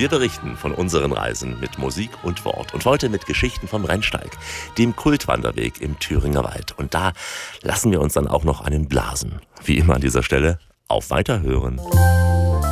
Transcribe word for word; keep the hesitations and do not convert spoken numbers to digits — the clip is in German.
Wir berichten von unseren Reisen mit Musik und Wort. Und heute mit Geschichten vom Rennsteig, dem Kultwanderweg im Thüringer Wald. Und da lassen wir uns dann auch noch einen blasen. Wie immer an dieser Stelle, auf Weiterhören.